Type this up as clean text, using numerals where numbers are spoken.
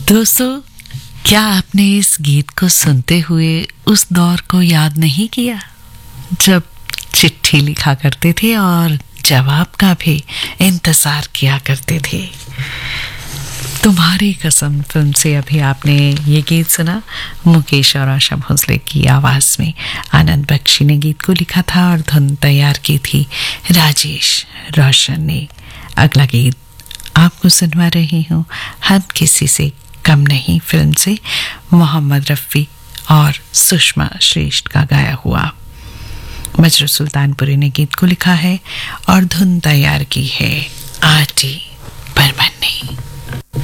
दोस्तों, क्या आपने इस गीत को सुनते हुए उस दौर को याद नहीं किया जब चिट्ठी लिखा करते थे और जवाब का भी इंतजार किया करते थे? तुम्हारी कसम फिल्म से अभी आपने ये गीत सुना। मुकेश और आशा भोसले की आवाज में आनंद बख्शी ने गीत को लिखा था और धुन तैयार की थी राजेश रोशन ने। अगला गीत आपको सुनवा रही हूँ हम किसी से कम नहीं फिल्म से, मोहम्मद रफ़ी और सुषमा श्रेष्ठ का गाया हुआ। मजरू सुल्तानपुरी ने गीत को लिखा है और धुन तैयार की है आरटी